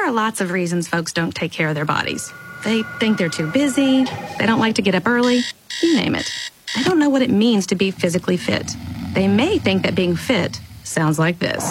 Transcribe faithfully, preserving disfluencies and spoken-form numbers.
There are lots of reasons folks don't take care of their bodies. They think they're too busy, they don't like to get up early, you name it. They don't know what it means to be physically fit. They may think that being fit sounds like this.